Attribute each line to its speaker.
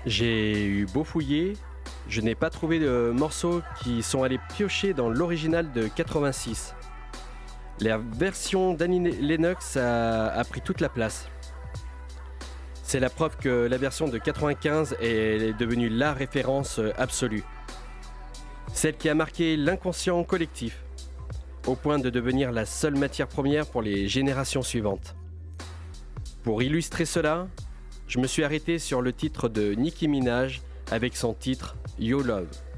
Speaker 1: J'ai eu beau fouiller, je n'ai pas trouvé de morceaux qui sont allés piocher dans l'original de 86. La version d'Annie Lennox a pris toute la place. C'est la preuve que la version de 95 est devenue la référence absolue. Celle qui a marqué l'inconscient collectif, au point de devenir la seule matière première pour les générations suivantes. Pour illustrer cela, je me suis arrêté sur le titre de Nicki Minaj avec son titre Yo Love.